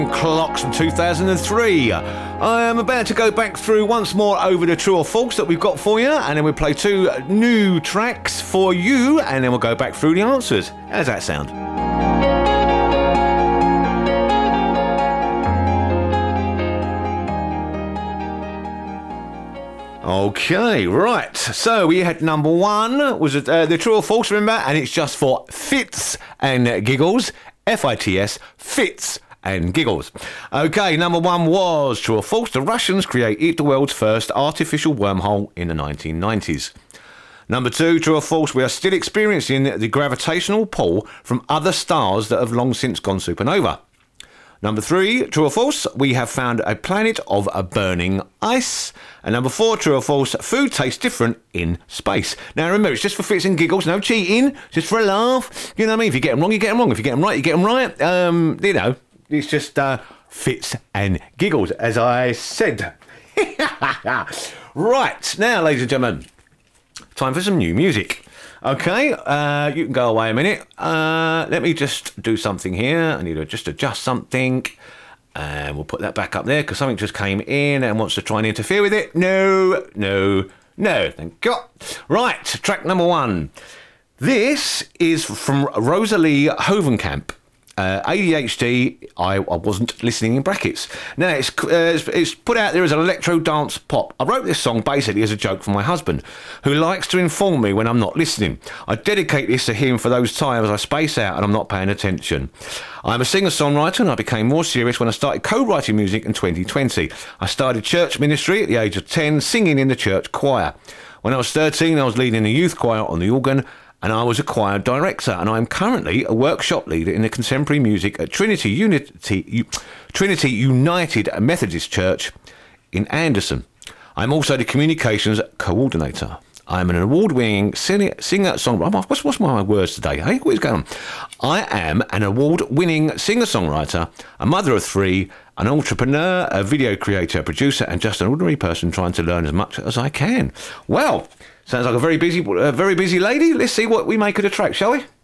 Clocks from 2003. I am about to go back through once more over the true or false that we've got for you, and then we'll play two new tracks for you, and then we'll go back through the answers. How does that sound? Okay, right. So we had number one was the true or false, remember, and it's just for fits and giggles. FITS, fits and giggles. Okay, number one was true or false. The Russians created the world's first artificial wormhole in the 1990s. Number two, true or false. We are still experiencing the gravitational pull from other stars that have long since gone supernova. Number three, true or false. We have found a planet of a burning ice. And number four, true or false. Food tastes different in space. Now remember, it's just for fits and giggles, no cheating, just for a laugh. You know what I mean? If you get them wrong, you get them wrong. If you get them right, you get them right. You know. It's just fits and giggles, as I said. Right, now, ladies and gentlemen, time for some new music. Okay, you can go away a minute. Let me just do something here. I need to just adjust something. And we'll put that back up there because something just came in and wants to try and interfere with it. No, thank God. Right, track number one. This is from Rosalie Hovenkamp. ADHD, I wasn't listening in brackets. Now, it's put out there as an electro dance pop. I wrote this song basically as a joke for my husband, who likes to inform me when I'm not listening. I dedicate this to him for those times I space out and I'm not paying attention. I'm a singer-songwriter and I became more serious when I started co-writing music in 2020. I started church ministry at the age of 10, singing in the church choir. When I was 13, I was leading the youth choir on the organ, and I was a choir director, and I'm currently a workshop leader in the contemporary music at Trinity United Methodist Church in Anderson. I'm also the communications coordinator. I'm an award-winning singer-songwriter. What's my words today? Hey, what is going on? I am an award-winning singer-songwriter, a mother of three, an entrepreneur, a video creator, producer, and just an ordinary person trying to learn as much as I can. Well, sounds like a very busy lady. Let's see what we make of the track, shall we?